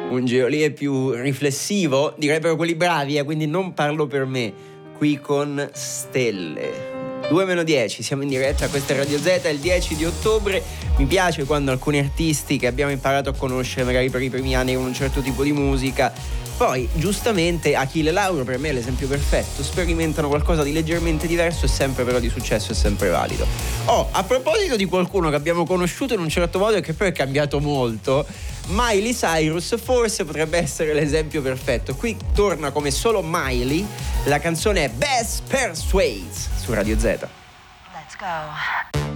un Geolier più riflessivo, direbbero quelli bravi, quindi non parlo per me, qui con Stelle. 2-10, siamo in diretta, questa è Radio Z, è il 10 di ottobre. Mi piace quando alcuni artisti che abbiamo imparato a conoscere magari per i primi anni con un certo tipo di musica, poi giustamente Achille Lauro per me è l'esempio perfetto, sperimentano qualcosa di leggermente diverso e sempre però di successo, è sempre valido. A proposito di qualcuno che abbiamo conosciuto in un certo modo e che poi è cambiato molto, Miley Cyrus forse potrebbe essere l'esempio perfetto. Qui torna come solo Miley, la canzone è Best Persuades su Radio Z. Let's go.